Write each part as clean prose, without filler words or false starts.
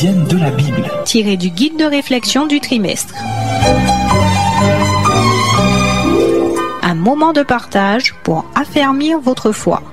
De la Bible. Tiré du guide de réflexion du trimestre. Un moment de partage pour affermir votre foi.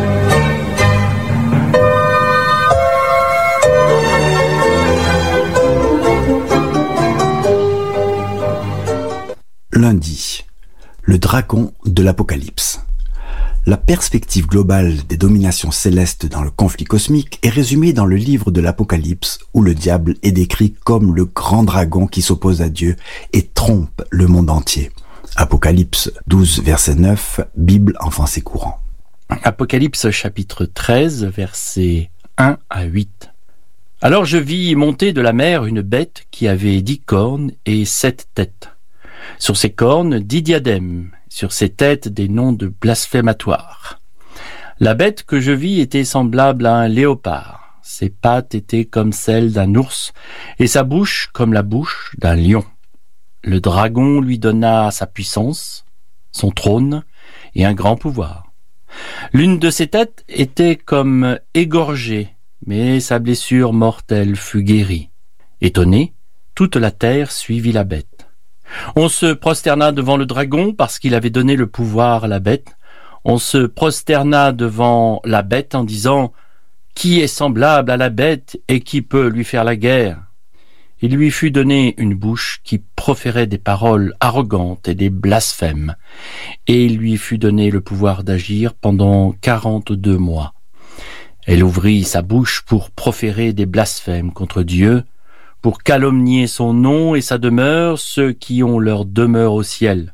Lundi, le dragon de l'Apocalypse. La perspective globale des dominations célestes dans le conflit cosmique est résumée dans le livre de l'Apocalypse où le diable est décrit comme le grand dragon qui s'oppose à Dieu et trompe le monde entier. Apocalypse 12, verset 9, Bible en français courant. Apocalypse chapitre 13, versets 1 à 8. Alors je vis monter de la mer une bête qui avait 10 cornes et 7 têtes. Sur ses cornes 10 diadèmes, sur ses têtes des noms de blasphématoires. La bête que je vis était semblable à un léopard. Ses pattes étaient comme celles d'un ours, et sa bouche comme la bouche d'un lion. Le dragon lui donna sa puissance, son trône et un grand pouvoir. L'une de ses têtes était comme égorgée, mais sa blessure mortelle fut guérie. Étonnée, toute la terre suivit la bête. On se prosterna devant le dragon parce qu'il avait donné le pouvoir à la bête. On se prosterna devant la bête en disant « Qui est semblable à la bête et qui peut lui faire la guerre ?» Il lui fut donné une bouche qui proférait des paroles arrogantes et des blasphèmes, et il lui fut donné le pouvoir d'agir pendant 42 mois. Elle ouvrit sa bouche pour proférer des blasphèmes contre Dieu, pour calomnier son nom et sa demeure, ceux qui ont leur demeure au ciel.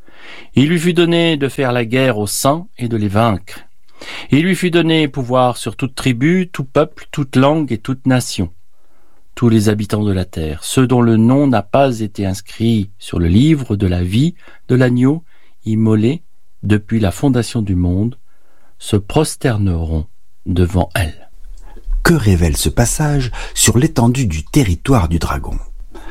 Il lui fut donné de faire la guerre aux saints et de les vaincre. Il lui fut donné pouvoir sur toute tribu, tout peuple, toute langue et toute nation. Tous les habitants de la terre, ceux dont le nom n'a pas été inscrit sur le livre de la vie de l'agneau, immolé depuis la fondation du monde, se prosterneront devant elle. Que révèle ce passage sur l'étendue du territoire du dragon ?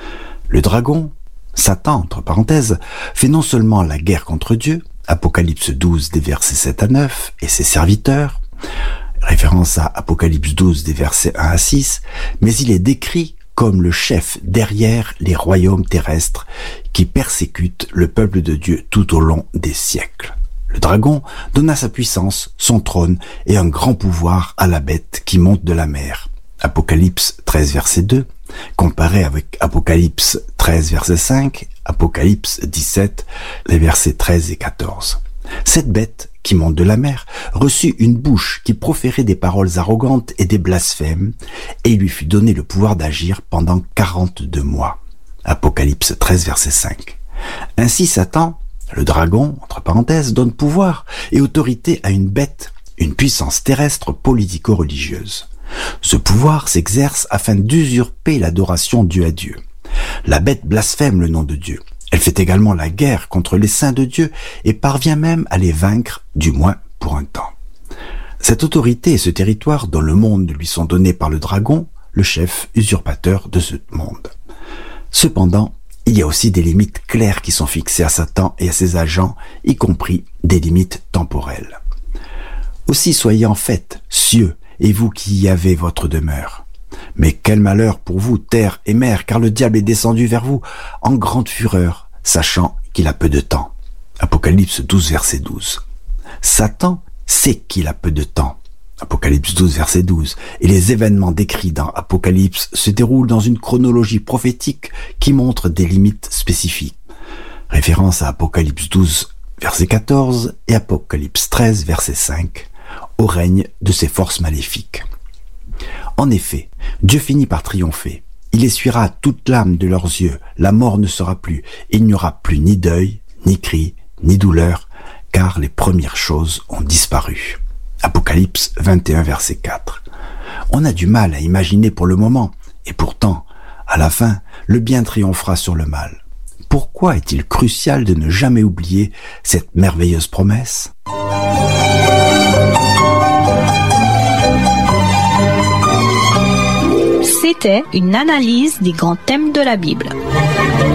Le dragon, Satan, entre parenthèses, fait non seulement la guerre contre Dieu, Apocalypse 12 des versets 7 à 9, et ses serviteurs, référence à Apocalypse 12 des versets 1 à 6, mais il est décrit comme le chef derrière les royaumes terrestres qui persécutent le peuple de Dieu tout au long des siècles. Le dragon donna sa puissance, son trône et un grand pouvoir à la bête qui monte de la mer. Apocalypse 13 verset 2, comparé avec Apocalypse 13 verset 5, Apocalypse 17, les versets 13 et 14. Cette bête qui monte de la mer reçut une bouche qui proférait des paroles arrogantes et des blasphèmes, et il lui fut donné le pouvoir d'agir pendant 42 mois. Apocalypse 13 verset 5. Ainsi Satan, le dragon, entre parenthèses, donne pouvoir et autorité à une bête, une puissance terrestre politico-religieuse. Ce pouvoir s'exerce afin d'usurper l'adoration due à Dieu. La bête blasphème le nom de Dieu. Elle fait également la guerre contre les saints de Dieu et parvient même à les vaincre, du moins pour un temps. Cette autorité et ce territoire dans le monde lui sont donnés par le dragon, le chef usurpateur de ce monde. Cependant, il y a aussi des limites claires qui sont fixées à Satan et à ses agents, y compris des limites temporelles. Aussi soyez en fait, cieux, et vous qui y avez votre demeure. Mais quel malheur pour vous, terre et mer, car le diable est descendu vers vous en grande fureur, sachant qu'il a peu de temps. Apocalypse 12, verset 12. Satan sait qu'il a peu de temps. Apocalypse 12, verset 12. Et les événements décrits dans Apocalypse se déroulent dans une chronologie prophétique qui montre des limites spécifiques. Référence à Apocalypse 12, verset 14 et Apocalypse 13, verset 5, au règne de ces forces maléfiques. En effet, Dieu finit par triompher. Il essuiera toute larme de leurs yeux, la mort ne sera plus, et il n'y aura plus ni deuil, ni cri, ni douleur, car les premières choses ont disparu. Apocalypse 21, verset 4. On a du mal à imaginer pour le moment, et pourtant, à la fin, le bien triomphera sur le mal. Pourquoi est-il crucial de ne jamais oublier cette merveilleuse promesse ? C'était une analyse des grands thèmes de la Bible.